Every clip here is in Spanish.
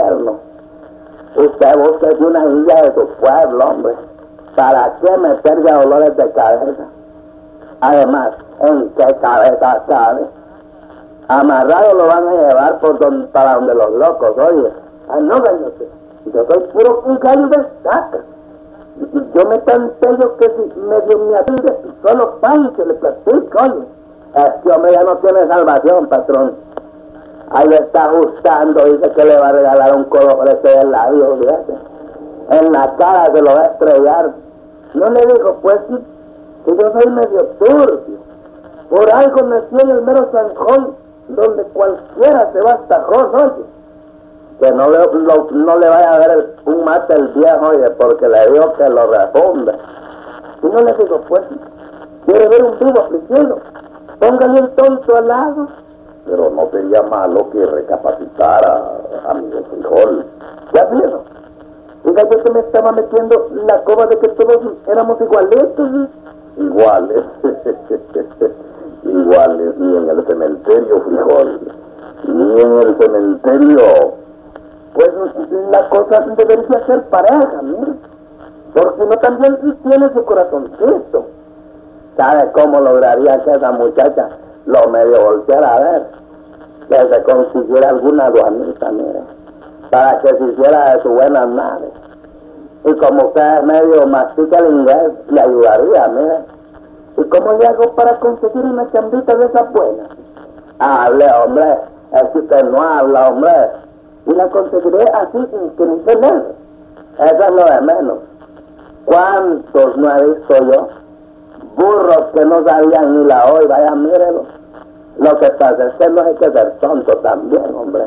gobierno. Usted busque una guía de su pueblo, hombre. ¿Para qué meterse a dolores de cabeza? Además, ¿en qué cabeza cabe? Amarrado lo van a llevar para donde los locos, oye. Ah, no, gañote. Yo soy puro un gallo de estaca. Yo me tantello que si medio me atiende, solo pan y se le platica, oye. Este hombre ya no tiene salvación, patrón. Ahí está ajustando, dice que le va a regalar un color ese de labio, fíjate. En la cara se lo va a estrellar. No le digo, pues, que yo soy medio turbio. Por algo nací en el mero Sanjón, donde cualquiera se va hasta Jos, oye. Que no le vaya a ver un mate el viejo, oye, porque le digo que lo responde. Y no le digo, pues, quiere ver un vivo afligido, póngale un tonto al lado. Pero no sería malo que recapacitara, amigo Frijol. Ya vieron. Diga, yo que me estaba metiendo la coba de que todos éramos igualitos. Iguales. Iguales, ni en el cementerio, Frijol. Ni en el cementerio. Pues la cosa debería ser pareja, mira. Porque uno también tiene su corazoncito. ¿Sabe cómo lograría que esa muchacha lo medio volteara a ver? Que se consiguiera alguna aduanita, mire, para que se hiciera de su buena madre. Y como usted medio mastica el inglés, le ayudaría, mire. ¿Y cómo le hago para conseguir una chambita de esas buenas? Hable, hombre. Es que usted no habla, hombre. Y la conseguiré así, que ni se lee. Eso es lo de menos. ¿Cuántos no he visto yo? Burros que no sabían ni la hoy, vaya, mírelo. Lo que pasa es que no hay que ser tonto también, hombre.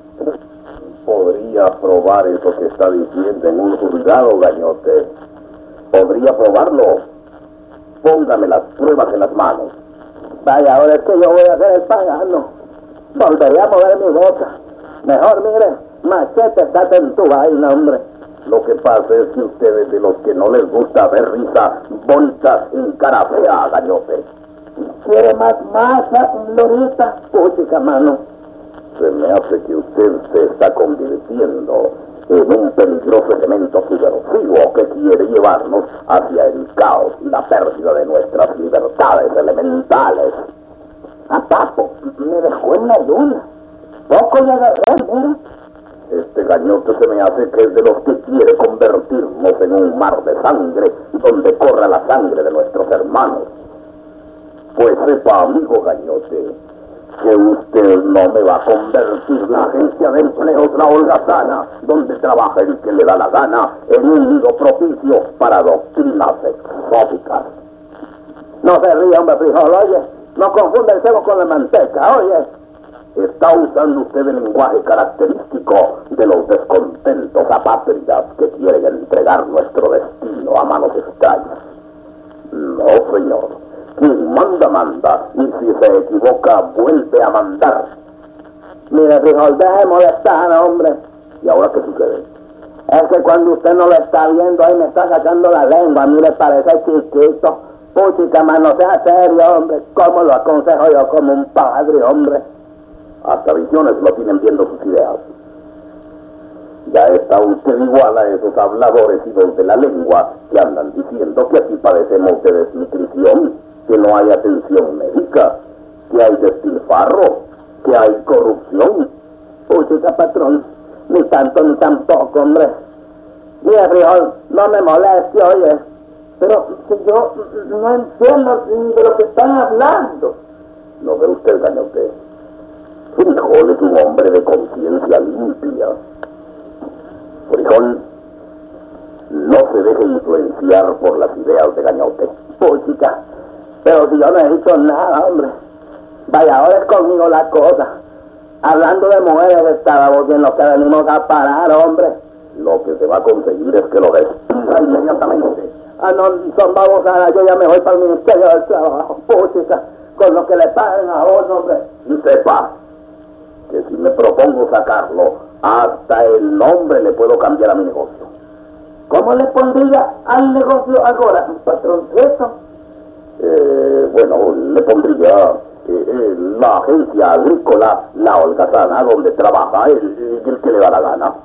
Podría probar eso que está diciendo en un juzgado, gañote. Podría probarlo. Póngame las pruebas en las manos. Vaya, ahora es que yo voy a hacer el pagano. Volvería a mover mi boca. Mejor, mire, machete está en tu vaina, hombre. Lo que pasa es que ustedes, de los que no les gusta ver risa, bonitas en cara fea, gañote. ¿Quiere más masa, Lorita? Puchica, mano. Se me hace que usted se está convirtiendo en un peligroso elemento subversivo que quiere llevarnos hacia el caos y la pérdida de nuestras libertades elementales. A papo, me dejó en la luna. Poco le agarré, mira. Este gañote se me hace que es de los que quiere convertirnos en un mar de sangre donde corra la sangre de nuestros hermanos. Pues sepa, amigo gañote, que usted no me va a convertir la agencia de empleos La Holgazana, donde trabaja el que le da la gana, en un nido propicio para doctrinas exóticas. No se ríe, hombre, Frijol, oye. No confunda el cebo con la manteca, oye. Está usando usted el lenguaje característico de los descontentos apátridas que quieren entregar nuestro destino a manos extrañas. No, señor. Quien manda, manda. Y si se equivoca, vuelve a mandar. Mire, Frijol, deje de molestar, hombre. ¿Y ahora qué sucede? Es que cuando usted no lo está viendo, ahí me está sacando la lengua. A mí le parece chiquito. Puchica, mano, sea serio, hombre. ¿Cómo lo aconsejo yo como un padre, hombre? Hasta visiones lo tienen viendo sus ideas. Ya está usted igual a esos habladores y los de la lengua que andan diciendo que aquí padecemos de desnutrición, que no hay atención médica, que hay despilfarro, que hay corrupción. Puchica, patrón, ni tanto ni tampoco, hombre. Mira, Frijol, no me moleste, oye. Pero si yo no entiendo de lo que están hablando. ¿No ve usted, gañote? Frijol es un hombre de conciencia limpia. Frijol, no se deje influenciar por las ideas de gañote. Puchica, pero si yo no he dicho nada, hombre. Vaya, ahora es conmigo la cosa. Hablando de mujeres estábamos en lo que venimos a parar, hombre. Lo que se va a conseguir es que lo despida inmediatamente. Ah, no, son babosadas, yo ya me voy para el Ministerio del Trabajo, puchica, con lo que le paguen a vos, hombre. Y sepa que si me propongo sacarlo, hasta el nombre le puedo cambiar a mi negocio. ¿Cómo le pondría al negocio ahora, patroncito? Bueno, le pondría la agencia agrícola La Holgazana, donde trabaja el que le da la gana.